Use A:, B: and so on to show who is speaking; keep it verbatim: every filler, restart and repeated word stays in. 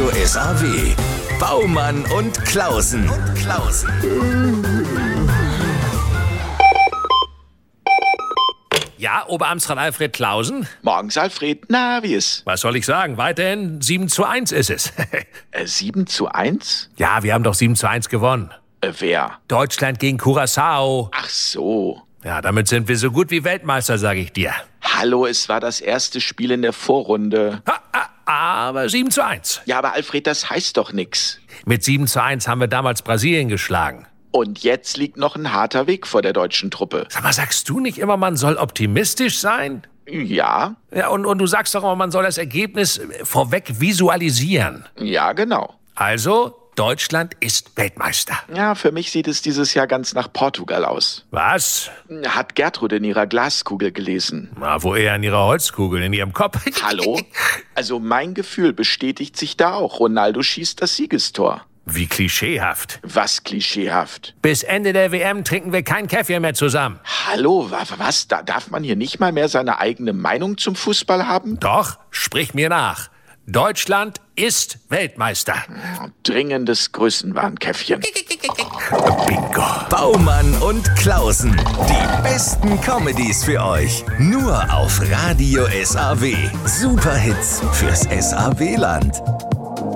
A: Radio S A W. Baumann und Klausen. Und Klausen.
B: Ja, Oberamtsrat Alfred Klausen?
C: Morgens, Alfred. Na, wie ist?
B: Was soll ich sagen? Weiterhin sieben zu eins ist es.
C: Äh, sieben zu eins?
B: Ja, wir haben doch sieben zu eins gewonnen.
C: Äh, wer?
B: Deutschland gegen Curaçao.
C: Ach so.
B: Ja, damit sind wir so gut wie Weltmeister, sag ich dir.
C: Hallo, es war das erste Spiel in der Vorrunde.
B: Ha, ha, aber sieben zu eins.
C: Ja, aber Alfred, das heißt doch nix.
B: Mit sieben zu eins haben wir damals Brasilien geschlagen.
C: Und jetzt liegt noch ein harter Weg vor der deutschen Truppe.
B: Sag mal, sagst du nicht immer, man soll optimistisch sein?
C: Ja.
B: Ja, und, und du sagst doch immer, man soll das Ergebnis vorweg visualisieren.
C: Ja, genau.
B: Also, Deutschland ist Weltmeister.
C: Ja, für mich sieht es dieses Jahr ganz nach Portugal aus.
B: Was?
C: Hat Gertrud in ihrer Glaskugel gelesen.
B: Na, wo eher in ihrer Holzkugel, in ihrem Kopf.
C: Hallo? Also mein Gefühl bestätigt sich da auch. Ronaldo schießt das Siegestor.
B: Wie klischeehaft.
C: Was klischeehaft?
B: Bis Ende der W M trinken wir kein Käffchen mehr zusammen.
C: Hallo, wa- was? Da darf man hier nicht mal mehr seine eigene Meinung zum Fußball haben?
B: Doch, sprich mir nach. Deutschland ist Weltmeister.
C: Dringendes Größenwahnkäffchen.
B: Bingo.
A: Baumann und Klausen. Die besten Comedies für euch. Nur auf Radio S A W. Superhits fürs S A W-Land.